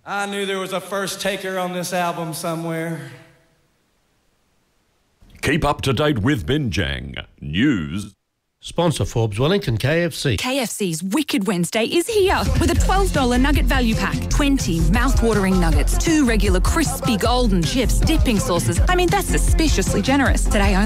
I knew there was a first taker on this album somewhere. Keep up to date with Binjang News. Sponsor Forbes Wellington KFC. KFC's Wicked Wednesday is here with a $12 nugget value pack. 20 mouth-watering nuggets, 2 regular crispy golden chips, dipping sauces. I mean, that's suspiciously generous. Today only.